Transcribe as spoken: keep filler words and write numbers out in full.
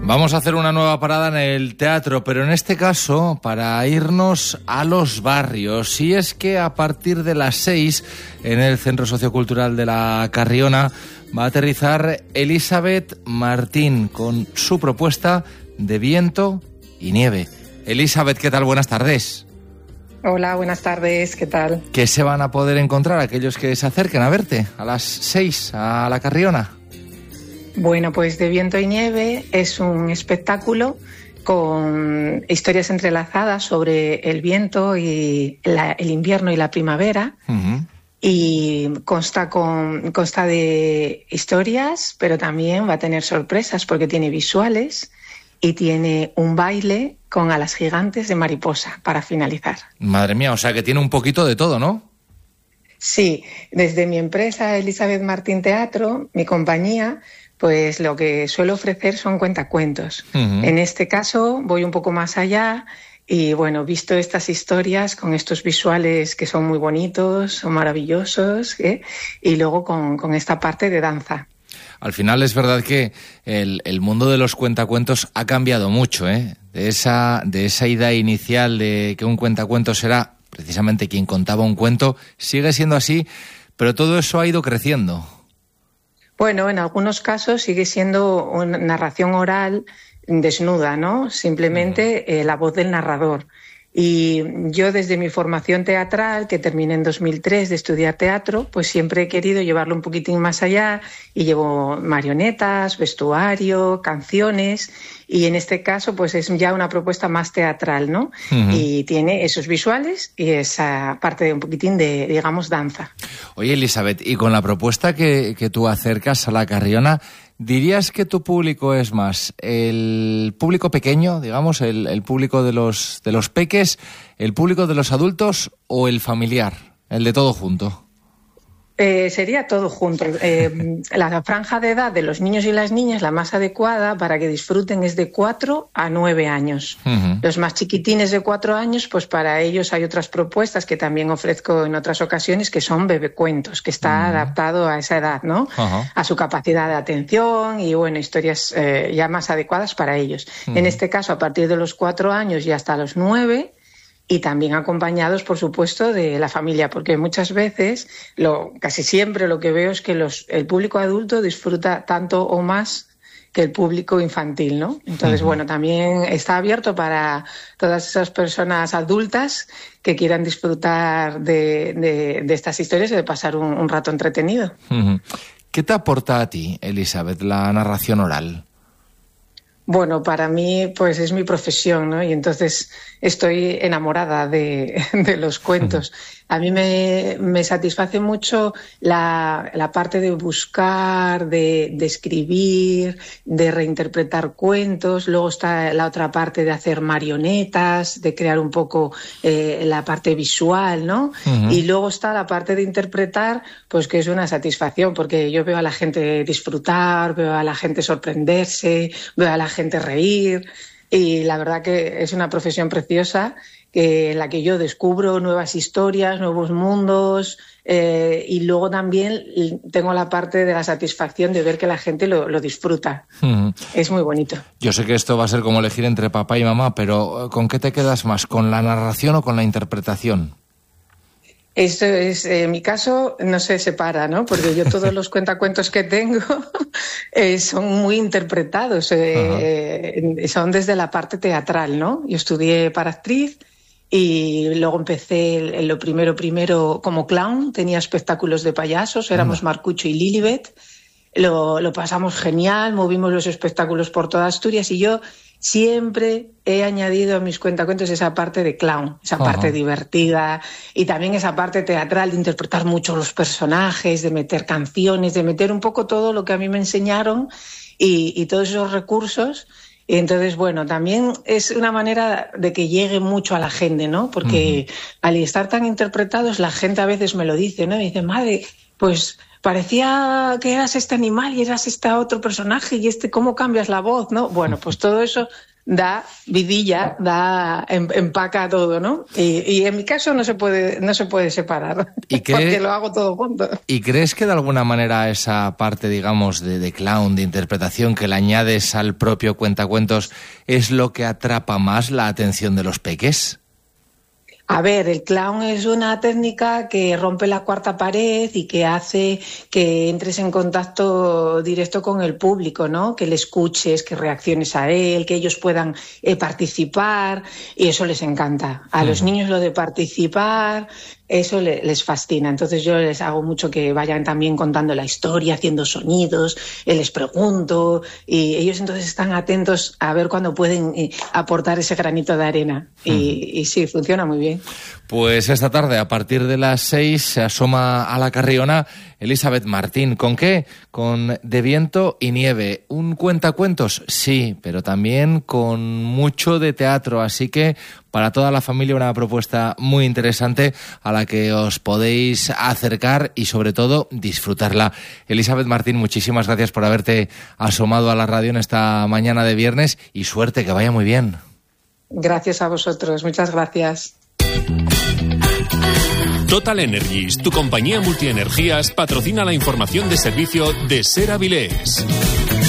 Vamos a hacer una nueva parada en el teatro, pero en este caso para irnos a los barrios. Y es que a partir de las seis, en el Centro Sociocultural de la Carriona, va a aterrizar Elizabeth Martín con su propuesta de Viento y Nieve. Elizabeth, ¿qué tal? Buenas tardes. Hola, buenas tardes, ¿qué tal? ¿Qué se van a poder encontrar aquellos que se acerquen a verte a las seis a la Carriona? Bueno, pues De Viento y Nieve es un espectáculo con historias entrelazadas sobre el viento y la, el invierno y la primavera. Uh-huh. Y consta, con, consta de historias, pero también va a tener sorpresas porque tiene visuales y tiene un baile con alas gigantes de mariposa para finalizar. Madre mía, o sea que tiene un poquito de todo, ¿no? Sí, desde mi empresa Elizabeth Martín Teatro, mi compañía, pues lo que suelo ofrecer son cuentacuentos. Uh-huh. En este caso voy un poco más allá y, bueno, visto estas historias con estos visuales que son muy bonitos, son maravillosos, ¿eh? Y luego con, con esta parte de danza. Al final es verdad que el, el mundo de los cuentacuentos ha cambiado mucho, ¿eh? De esa, de esa idea inicial de que un cuentacuentos era precisamente quien contaba un cuento, sigue siendo así, pero todo eso ha ido creciendo. Bueno, en algunos casos sigue siendo una narración oral desnuda, ¿no? Simplemente eh, la voz del narrador. Y yo desde mi formación teatral, que terminé en dos mil tres de estudiar teatro, pues siempre he querido llevarlo un poquitín más allá y llevo marionetas, vestuario, canciones y en este caso pues es ya una propuesta más teatral, ¿no? Uh-huh. Y tiene esos visuales y esa parte de un poquitín de, digamos, danza. Oye, Elizabeth, y con la propuesta que, que tú acercas a la Carriona, ¿dirías que tu público es más el público pequeño, digamos, el, el público de los, de los peques, el público de los adultos o el familiar, el de todo junto? Eh, sería todo junto. Eh, la franja de edad de los niños y las niñas, la más adecuada para que disfruten es de cuatro a nueve años. Uh-huh. Los más chiquitines de cuatro años, pues para ellos hay otras propuestas que también ofrezco en otras ocasiones, que son bebecuentos, que está uh-huh. adaptado a esa edad, ¿no? Uh-huh. A su capacidad de atención y, bueno, historias eh, ya más adecuadas para ellos. Uh-huh. En este caso, a partir de los cuatro años y hasta los nueve, y también acompañados, por supuesto, de la familia, porque muchas veces, lo, casi siempre lo que veo es que los, el público adulto disfruta tanto o más que el público infantil, ¿no? Entonces, uh-huh. bueno, también está abierto para todas esas personas adultas que quieran disfrutar de, de, de estas historias y de pasar un, un rato entretenido. Uh-huh. ¿Qué te aporta a ti, Elizabeth, la narración oral? Bueno, para mí, pues es mi profesión, ¿no? Y entonces estoy enamorada de, de los cuentos. A mí me, me satisface mucho la, la parte de buscar, de, de escribir, de reinterpretar cuentos. Luego está la otra parte de hacer marionetas, de crear un poco eh, la parte visual, ¿no? Uh-huh. Y luego está la parte de interpretar, pues que es una satisfacción, porque yo veo a la gente disfrutar, veo a la gente sorprenderse, veo a la gente reír. Y la verdad que es una profesión preciosa que, en la que yo descubro nuevas historias, nuevos mundos eh, y luego también tengo la parte de la satisfacción de ver que la gente lo, lo disfruta. Mm. Es muy bonito. Yo sé que esto va a ser como elegir entre papá y mamá, pero ¿con qué te quedas más? ¿Con la narración o con la interpretación? Esto es, en mi caso, no se separa, ¿no? Porque yo todos los cuentacuentos que tengo eh, son muy interpretados, eh, son desde la parte teatral, ¿no? Yo estudié para actriz y luego empecé lo primero, primero como clown, tenía espectáculos de payasos, éramos Marcucho y Lilibet, lo, lo pasamos genial, movimos los espectáculos por toda Asturias y yo siempre he añadido a mis cuentacuentos esa parte de clown, esa parte uh-huh. divertida y también esa parte teatral de interpretar mucho los personajes, de meter canciones, de meter un poco todo lo que a mí me enseñaron y, y todos esos recursos. Y entonces, bueno, también es una manera de que llegue mucho a la gente, ¿no? Porque uh-huh. al estar tan interpretados, la gente a veces me lo dice, ¿no? Me dice, madre, pues parecía que eras este animal y eras este otro personaje y este, ¿cómo cambias la voz, no? Bueno, pues todo eso da vidilla, da empaca todo, ¿no? Y, y en mi caso no se puede no se puede separar, ¿Y cree, porque lo hago todo junto. ¿Y crees que de alguna manera esa parte, digamos, de, de clown, de interpretación que le añades al propio cuentacuentos es lo que atrapa más la atención de los peques? A ver, el clown es una técnica que rompe la cuarta pared y que hace que entres en contacto directo con el público, ¿no? Que le escuches, que reacciones a él, que ellos puedan eh, participar, y eso les encanta. A mm. los niños lo de participar, eso le, les fascina. Entonces yo les hago mucho que vayan también contando la historia, haciendo sonidos, eh, les pregunto, y ellos entonces están atentos a ver cuándo pueden eh, aportar ese granito de arena. Mm. Y, y sí, funciona muy bien. Pues esta tarde, a partir de las seis, se asoma a la Carriona Elizabeth Martín. ¿Con qué? Con De viento y nieve. ¿Un cuentacuentos? Sí, pero también con mucho de teatro. Así que para toda la familia una propuesta muy interesante a la que os podéis acercar y sobre todo disfrutarla. Elizabeth Martín, muchísimas gracias por haberte asomado a la radio en esta mañana de viernes y suerte, que vaya muy bien. Gracias a vosotros, muchas gracias. Total Energies, tu compañía multienergías, patrocina la información de servicio de Ser Avilés.